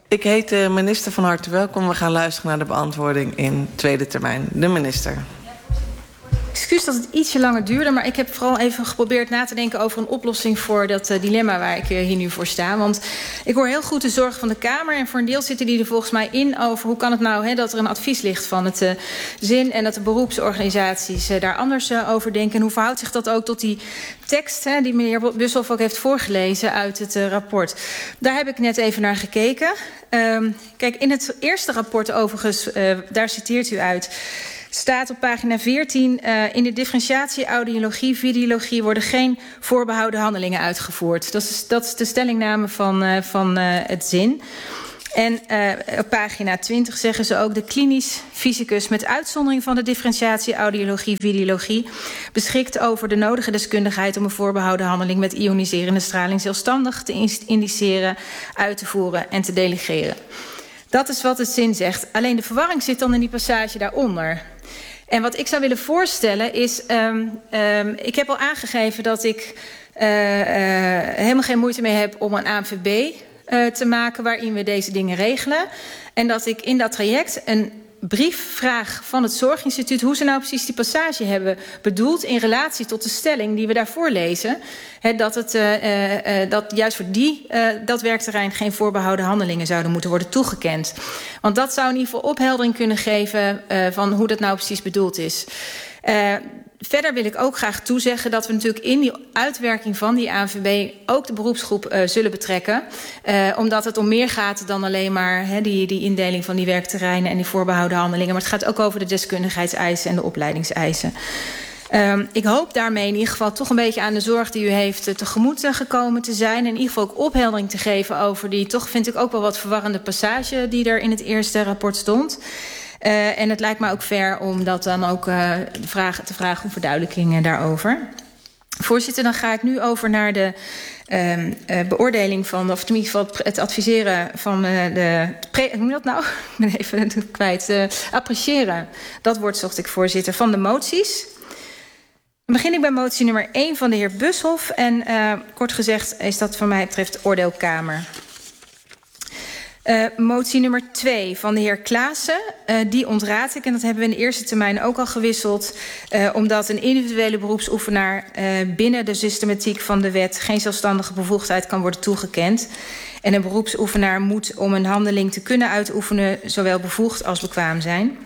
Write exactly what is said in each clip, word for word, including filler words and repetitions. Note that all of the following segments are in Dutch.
Ik heet de minister van harte welkom. We gaan luisteren naar de beantwoording in tweede termijn. De minister. Excuus dat het ietsje langer duurde, maar ik heb vooral even geprobeerd na te denken over een oplossing voor dat uh, dilemma waar ik uh, hier nu voor sta. Want ik hoor heel goed de zorg van de Kamer en voor een deel zitten die er volgens mij in over hoe kan het nou he, dat er een advies ligt van het uh, zin en dat de beroepsorganisaties uh, daar anders uh, over denken. En hoe verhoudt zich dat ook tot die tekst hè, die meneer Bushoff ook heeft voorgelezen uit het uh, rapport. Daar heb ik net even naar gekeken. Um, kijk, in het eerste rapport overigens, uh, daar citeert u uit, staat op pagina veertien... Uh, in de differentiatie, audiologie, videologie worden geen voorbehouden handelingen uitgevoerd. Dat is, dat is de stellingname van, uh, van uh, het zin. En uh, op pagina twintig zeggen ze ook de klinisch fysicus met uitzondering van de differentiatie, audiologie, videologie beschikt over de nodige deskundigheid om een voorbehouden handeling met ioniserende straling zelfstandig te indiceren, uit te voeren en te delegeren. Dat is wat het zin zegt. Alleen de verwarring zit dan in die passage daaronder. En wat ik zou willen voorstellen is, um, um, ik heb al aangegeven dat ik uh, uh, helemaal geen moeite mee heb om een A N V B uh, te maken waarin we deze dingen regelen. En dat ik in dat traject een brief vraag van het Zorginstituut hoe ze nou precies die passage hebben bedoeld in relatie tot de stelling die we daarvoor lezen. He, dat, het, uh, uh, dat juist voor die, uh, dat werkterrein geen voorbehouden handelingen zouden moeten worden toegekend. Want dat zou in ieder geval opheldering kunnen geven uh, van hoe dat nou precies bedoeld is. Uh, Verder wil ik ook graag toezeggen dat we natuurlijk in die uitwerking van die A N V B ook de beroepsgroep uh, zullen betrekken. Uh, omdat het om meer gaat dan alleen maar he, die, die indeling van die werkterreinen en die voorbehouden handelingen. Maar het gaat ook over de deskundigheidseisen en de opleidingseisen. Um, ik hoop daarmee in ieder geval toch een beetje aan de zorg die u heeft uh, tegemoet uh, gekomen te zijn. En in ieder geval ook opheldering te geven over die toch vind ik ook wel wat verwarrende passage die er in het eerste rapport stond. Uh, en het lijkt me ook fair om dat dan ook uh, de vraag, te vragen om verduidelijkingen daarover. Voorzitter, dan ga ik nu over naar de uh, uh, beoordeling van, of in ieder geval het adviseren van uh, de, pre, hoe noem je dat nou? Ik ben even het kwijt. Uh, appreciëren, dat woord zocht ik, voorzitter, van de moties. Dan begin ik bij motie nummer één van de heer Bushoff. En uh, kort gezegd is dat van mij betreft oordeelkamer. Uh, motie nummer twee van de heer Klaassen, uh, die ontraad ik. En dat hebben we in de eerste termijn ook al gewisseld. Uh, omdat een individuele beroepsoefenaar uh, binnen de systematiek van de wet geen zelfstandige bevoegdheid kan worden toegekend. En een beroepsoefenaar moet om een handeling te kunnen uitoefenen zowel bevoegd als bekwaam zijn.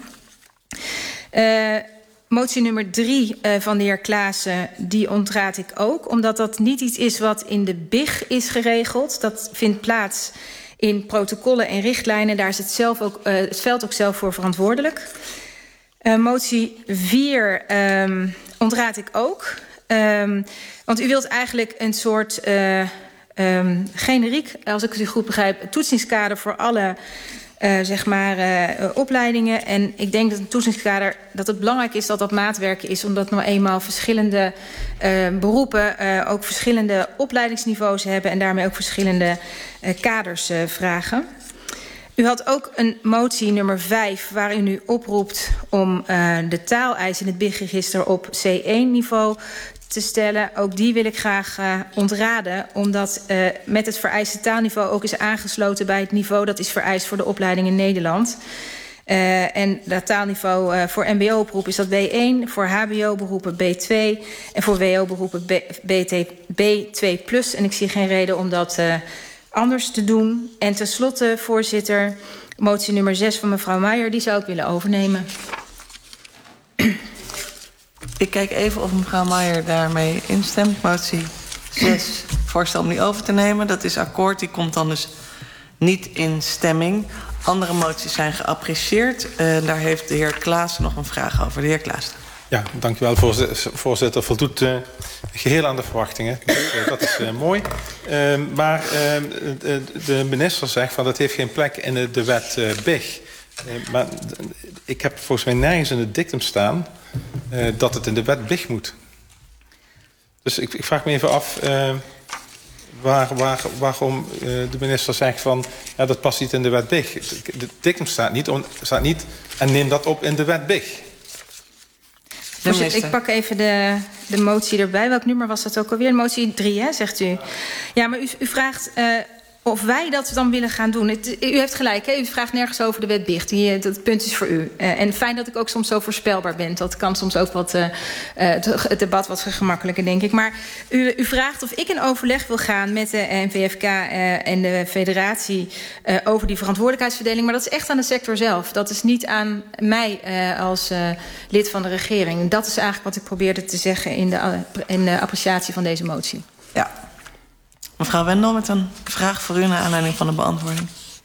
Uh, Motie nummer drie uh, van de heer Klaassen, die ontraad ik ook. Omdat dat niet iets is wat in de B I G is geregeld. Dat vindt plaats in protocollen en richtlijnen. Daar is het, zelf ook, uh, het veld ook zelf voor verantwoordelijk. Uh, motie vier um, ontraad ik ook. Um, want u wilt eigenlijk een soort uh, um, generiek, als ik het u goed begrijp, toetsingskader voor alle Uh, zeg maar, uh, opleidingen. En ik denk dat een toetsingskader, dat het belangrijk is dat dat maatwerken is, omdat nou eenmaal verschillende uh, beroepen uh, ook verschillende opleidingsniveaus hebben en daarmee ook verschillende uh, kaders uh, vragen. U had ook een motie nummer vijf waar u nu oproept om uh, de taaleis in het B I G-register op C één niveau te stellen. Ook die wil ik graag uh, ontraden, omdat uh, met het vereiste taalniveau ook is aangesloten bij het niveau dat is vereist voor de opleiding in Nederland. Uh, en dat taalniveau uh, voor M B O-beroep is dat B één, voor H B O-beroepen B twee en voor W O-beroepen B twee plus. En ik zie geen reden om dat uh, anders te doen. En tenslotte, voorzitter, motie nummer zes van mevrouw Meijer, die zou ik willen overnemen. Ik kijk even of mevrouw Meijer daarmee instemt. Motie zes, voorstel om die over te nemen. Dat is akkoord, die komt dan dus niet in stemming. Andere moties zijn geapprecieerd. Uh, daar heeft de heer Klaassen nog een vraag over. De heer Klaassen. Ja, dank u wel, voorzitter. Voldoet uh, geheel aan de verwachtingen. Dus, uh, dat is uh, mooi. Uh, maar uh, de, de minister zegt van dat heeft geen plek in de, de wet uh, B I G. Uh, maar ik heb volgens mij nergens in het dictum staan uh, dat het in de wet B I G moet. Dus ik, ik vraag me even af uh, waar, waar, waarom uh, de minister zegt van ja, dat past niet in de wet B I G. Het dictum staat niet, on, staat niet en neem dat op in de wet B I G. Dus ik pak even de, de motie erbij. Welk nummer was dat ook alweer? Motie drie, hè, zegt u. Ja, maar u, u vraagt uh, of wij dat dan willen gaan doen. Het, u heeft gelijk, hè? U vraagt nergens over de wet Bigd. Die, dat punt is voor u. Uh, en fijn dat ik ook soms zo voorspelbaar ben. Dat kan soms ook wat, uh, het, het debat wat gemakkelijker, denk ik. Maar u, u vraagt of ik in overleg wil gaan met de N V F K uh, en de federatie uh, over die verantwoordelijkheidsverdeling. Maar dat is echt aan de sector zelf. Dat is niet aan mij uh, als uh, lid van de regering. En dat is eigenlijk wat ik probeerde te zeggen in de, uh, in de appreciatie van deze motie. Ja. Mevrouw Wendel met een vraag voor u naar aanleiding van de beantwoording.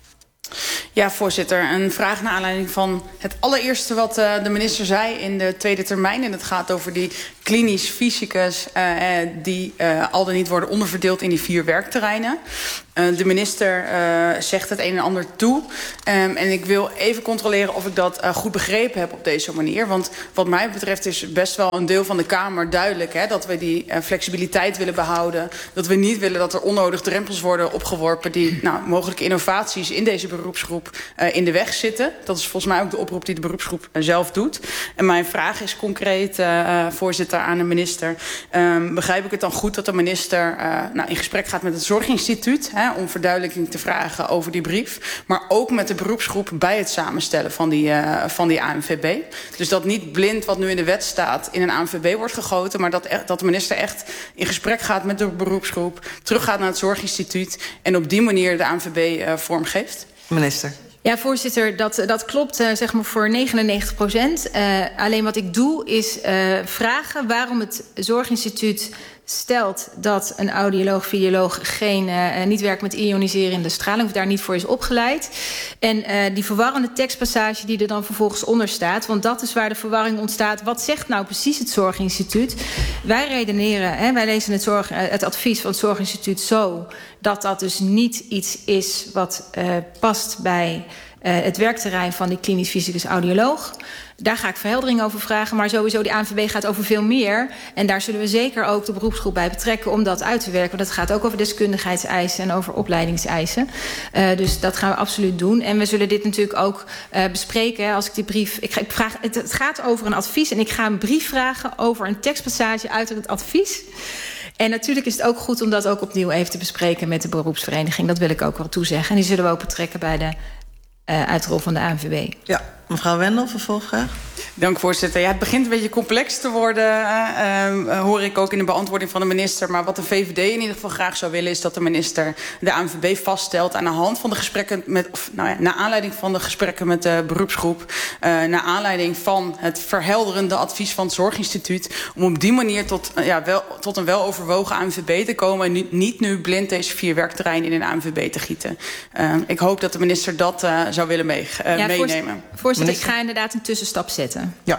Ja, voorzitter. Een vraag naar aanleiding van het allereerste wat uh, de minister zei in de tweede termijn. En het gaat over die klinisch fysicus uh, die uh, al dan niet worden onderverdeeld in die vier werkterreinen. Uh, de minister uh, zegt het een en ander toe. Um, en ik wil even controleren of ik dat uh, goed begrepen heb op deze manier. Want wat mij betreft is best wel een deel van de Kamer duidelijk, hè, dat we die uh, flexibiliteit willen behouden. Dat we niet willen dat er onnodig drempels worden opgeworpen die nou, mogelijke innovaties in deze beroepsgroep uh, in de weg zitten. Dat is volgens mij ook de oproep die de beroepsgroep uh, zelf doet. En mijn vraag is concreet, uh, voorzitter, aan de minister. Um, begrijp ik het dan goed dat de minister uh, nou, in gesprek gaat met het Zorginstituut, hè, om verduidelijking te vragen over die brief, maar ook met de beroepsgroep bij het samenstellen van die, uh, van die A N V B. Dus dat niet blind wat nu in de wet staat in een A N V B wordt gegoten, maar dat, echt, dat de minister echt in gesprek gaat met de beroepsgroep, teruggaat naar het Zorginstituut en op die manier de A N V B uh, vormgeeft. Minister. Ja, voorzitter, dat, dat klopt uh, zeg maar voor negenennegentig procent. Uh, alleen wat ik doe is uh, vragen waarom het Zorginstituut stelt dat een audioloog, videoloog geen, uh, niet werkt met ioniserende straling of daar niet voor is opgeleid. En uh, die verwarrende tekstpassage die er dan vervolgens onder staat, want dat is waar de verwarring ontstaat. Wat zegt nou precies het Zorginstituut? Wij redeneren, hè, wij lezen het, zorg, uh, het advies van het Zorginstituut zo dat dat dus niet iets is wat uh, past bij uh, het werkterrein van die klinisch fysicus audioloog. Daar ga ik verheldering over vragen. Maar sowieso, die A N V B gaat over veel meer. En daar zullen we zeker ook de beroepsgroep bij betrekken om dat uit te werken. Want dat gaat ook over deskundigheidseisen en over opleidingseisen. Uh, dus dat gaan we absoluut doen. En we zullen dit natuurlijk ook uh, bespreken. Als ik die brief. Ik, ik vraag, het, het gaat over een advies. En ik ga een brief vragen over een tekstpassage uit het advies. En natuurlijk is het ook goed om dat ook opnieuw even te bespreken met de beroepsvereniging. Dat wil ik ook wel toezeggen. En die zullen we ook betrekken bij de uh, uitrol van de A N V B. Ja, mevrouw Wendel, vervolgvraag. Dank, voorzitter. Ja, het begint een beetje complex te worden, uh, uh, hoor ik ook in de beantwoording van de minister. Maar wat de V V D in ieder geval graag zou willen is dat de minister de A N V B vaststelt aan de hand van de gesprekken met, of nou ja, naar aanleiding van de gesprekken met de beroepsgroep, uh, naar aanleiding van het verhelderende advies van het Zorginstituut, om op die manier tot, uh, ja, wel, tot een weloverwogen A N V B te komen en nu, niet nu blind deze vier werkterreinen in een A N V B te gieten. Uh, ik hoop dat de minister dat uh, zou willen mee, uh, ja, meenemen. Voorzitter, ik ga inderdaad een tussenstap zetten. Ja.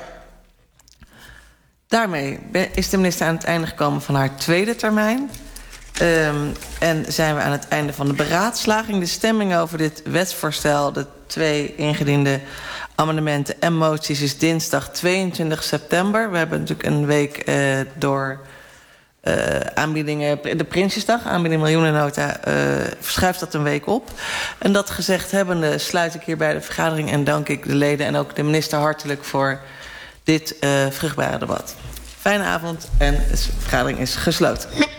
Daarmee is de minister aan het einde gekomen van haar tweede termijn. Um, en zijn we aan het einde van de beraadslaging. De stemming over dit wetsvoorstel, de twee ingediende amendementen en moties, is dinsdag tweeëntwintig september. We hebben natuurlijk een week uh, door uh, aanbiedingen, de Prinsjesdag, aanbieding miljoenennota, uh, verschuift dat een week op. En dat gezegd hebbende sluit ik hierbij de vergadering en dank ik de leden en ook de minister hartelijk voor dit uh, vruchtbare debat. Fijne avond en de vergadering is gesloten.